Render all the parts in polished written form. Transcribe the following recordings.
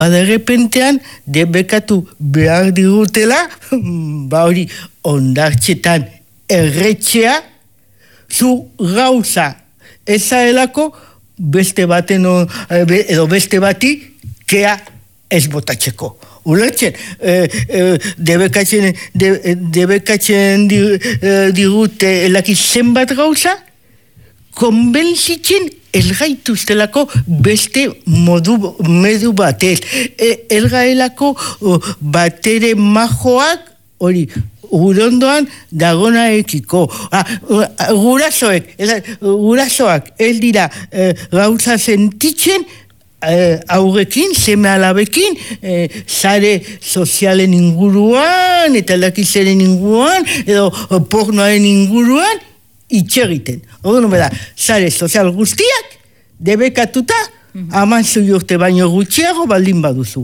Baderrepentean, debekatu behar digutela, hori ondartxetan erretxea, zu gauza ezaelako beste baten edo beste bati kea ez botatzeko. Ulertzen, debekatzen digute elaki zenbat gauza, konbentzitzen elgaituztelako beste medu batez. Elgaelako batere majoak, hori, urondoan dagonaekiko. Gurasoak ez dira gauza sentitzen aurrekin, seme alabekin, sare sozialen inguruan, eta lakizaren inguruan, edo pornoaren inguruan, itxegiten. Orduan bera, sare sozial guztiak, debekatuta, aman urte baino gutxiago baldin baduzu.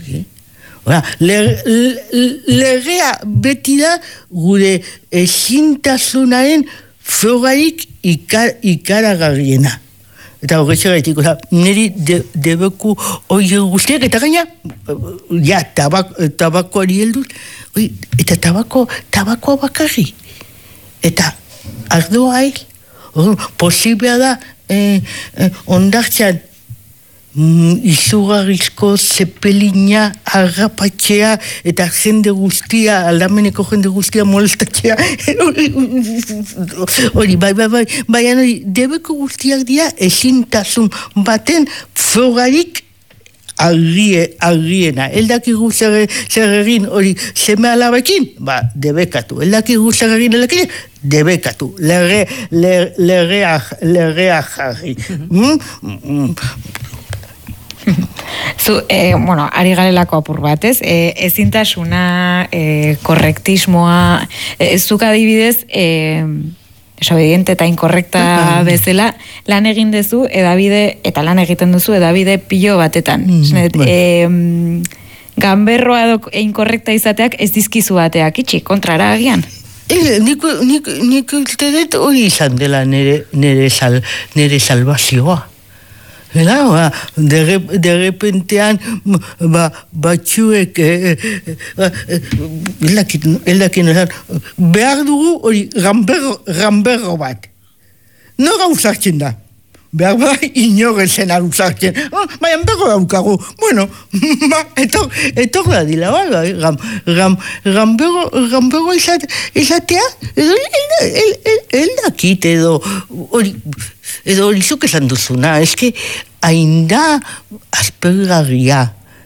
Legea beti da gure ezintasunaren frogarik ikaragarriena. Eta horretxe gaitik, niri debeku hori guztiak, eta gaina, tabakoari helduz, eta tabakoa bakarri. Eta ardoa hil, posibea da, ondartxan, izugarrizko zepelina harrapatxea eta jende guztia, aldameneko jende guztia molestatzea. Hori, baina debeko guztiak dira ezintasun baten frogarik argiena. Eldakigu zer egin hori seme alabekin, debekatu. Eldakigu zer egin elakin, debekatu. Legea jarri. Zu, ari garelako apur batez, ezintasuna, korrektismoa, zuk adibidez, desobediente eta inkorrekta bezala, lan egin duzu, eta lan egiten duzu, edabide pilo batetan. Ganberroa inkorrekta izateak ez dizkizu bateak itxi, kontrara agian? Nik uste dut hori izan dela nere salvazioa. Derrepentean batxuek behar dugu hori gamberro bat. Nora usartzen da? Behar bat inorezen usartzen. Baina berro daukagu. Bueno, etor da dila, gamberro izatea, eldakit edo hori zuk esan duzuna, eske hainda aspergarria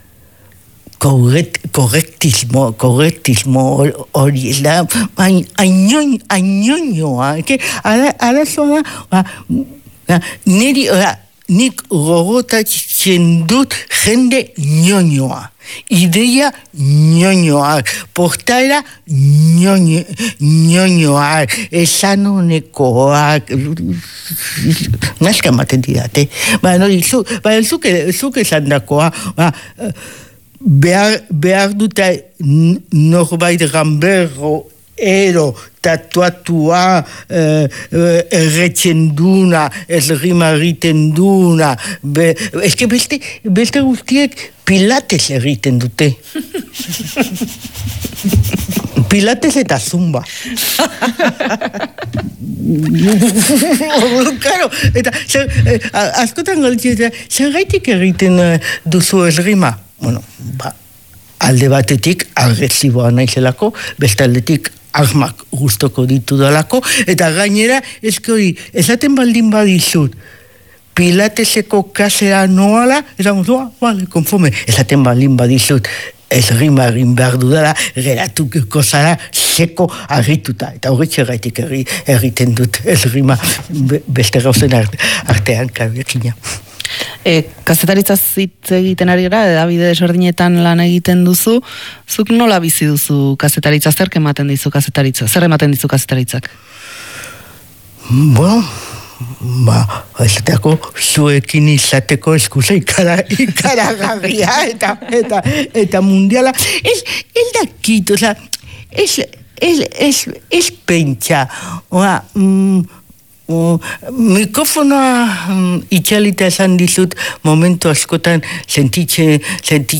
korrektismo hori ez da ainoñoa, arazoa da, nik gogotatzen dut jende ñoñoa. Ideia ñoñoak, portaera ñoñoak, esan honekoak, nazka ematen didate. Zuk esan dakoa, behar duta norbait gamberro ero tatuatua erretzen duna, ez rima egiten duna. Eske beste guztiek pilates egiten dute. Pilates eta zumba. Claro, eta askotan galtzea, zer gaitik egiten duzu ez rima? Bueno, alde batetik agresiboa naizelako, beste aldetik armak gustoko ditu dalako, eta gainera, eske hori, esaten baldin badizut, pilateseko kasera noala, esan guztua, vale, konforme, esaten baldin badizut, ez rima egin behar dudala, geratuko zara seko argituta, eta horretxe gaitik egiten dut, ez rima beste gauzen artean karbiakina. Kazetaritza zitz egiten ari gara, edabide desberdinetan lan egiten duzu, zuk nola bizi duzu kazetaritza, zer ematen dizu kazetaritzak? Bueno, esateako zuekin izateko eskusa ikaragarria eta mundiala. Ez dakit, ez pentsa, mikrofonoa itxalita esan dizut momentu askotan sentitze